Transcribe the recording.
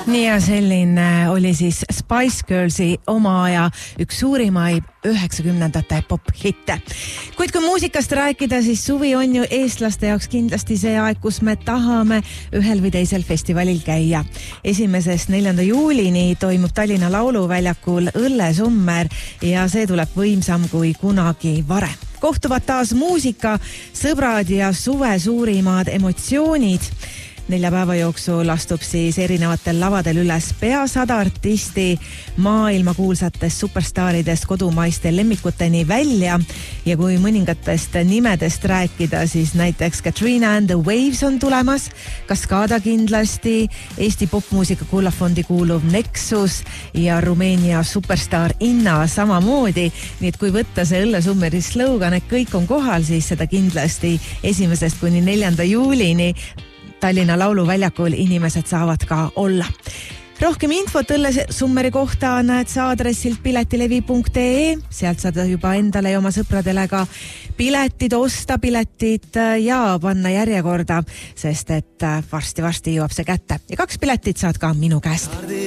Nii ja selline oli siis Spice Girlsi oma aja üks suurimaid 90ndate pop-hitte. Kuid kui muusikast rääkida, siis suvi on ju eestlaste jaoks kindlasti see aeg, kus me tahame ühel või teisel festivalil käia. 1.–4. juulini toimub Tallinna Lauluväljakul Õllesummer ja see tuleb võimsam kui kunagi varem. Kohtuvad taas muusika, sõbrad ja suve suurimad emotsioonid. 4 päeva jooksul astub siis erinevatel lavadel üles pea 100 artisti maailmakuulsatest superstaaridest kodumaiste lemmikuteni välja. Ja kui mõningatest nimedest rääkida, siis näiteks Katrina and the Waves on tulemas, Kaskada kindlasti, Eesti popmuusika kullafondi kuuluv Nexus ja Rumeenia superstaar Inna samamoodi. Nii et kui võtta see Õllesummeri slogan, et kõik on kohal, siis seda kindlasti 1. kuni 4. juulini Tallinna Lauluväljakul inimesed saavad ka olla. Rohkem infot Õllesummeri kohta näed sa aadressilt piletilevi.ee. Sealt saad juba endale ja oma sõpradele ka piletid osta, piletid ja panna järjekorda, sest et varsti jõuab see kätte. Ja 2 piletit saad ka minu käest.